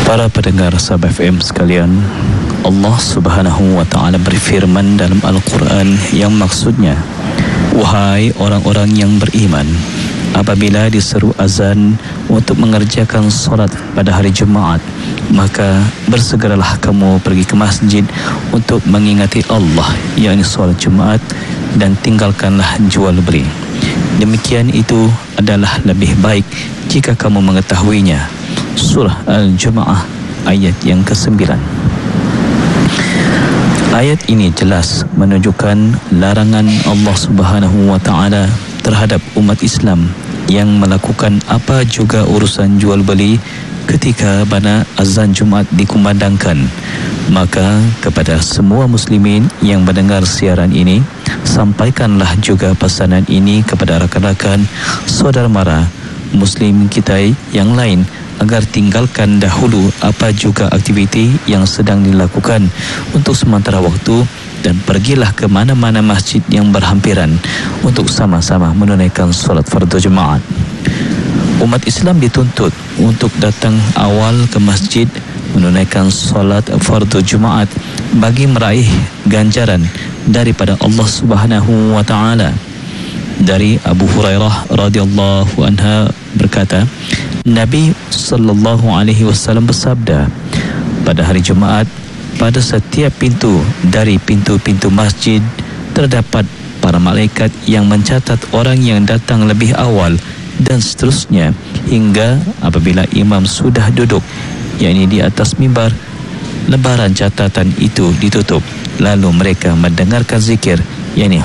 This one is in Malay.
Para pendengar Sahab FM sekalian, Allah Subhanahu wa Ta'ala berfirman dalam Al-Quran yang maksudnya, wahai orang-orang yang beriman, apabila diseru azan untuk mengerjakan solat pada hari Jumaat, maka bersegeralah kamu pergi ke masjid untuk mengingati Allah, yakni solat Jumaat, dan tinggalkanlah jual beli. Demikian itu adalah lebih baik jika kamu mengetahuinya. Surah Al-Jumu'ah ayat yang ke-9. Ayat ini jelas menunjukkan larangan Allah Subhanahu wa Ta'ala terhadap umat Islam yang melakukan apa juga urusan jual beli ketika mana azan Jumaat dikumandangkan. Maka kepada semua muslimin yang mendengar siaran ini, sampaikanlah juga pesanan ini kepada rakan-rakan, saudara mara muslim kita yang lain, agar tinggalkan dahulu apa juga aktiviti yang sedang dilakukan untuk sementara waktu dan pergilah ke mana-mana masjid yang berhampiran untuk sama-sama menunaikan solat fardu Jumaat. Umat Islam dituntut untuk datang awal ke masjid menunaikan solat fardu Jumaat bagi meraih ganjaran daripada Allah Subhanahu wa Ta'ala. Dari Abu Hurairah radhiyallahu anha berkata, Nabi sallallahu alaihi wasallam bersabda, pada hari Jumaat, pada setiap pintu dari pintu-pintu masjid terdapat para malaikat yang mencatat orang yang datang lebih awal dan seterusnya hingga apabila imam sudah duduk, yakni di atas mimbar, lembaran catatan itu ditutup, lalu mereka mendengarkan zikir, yakni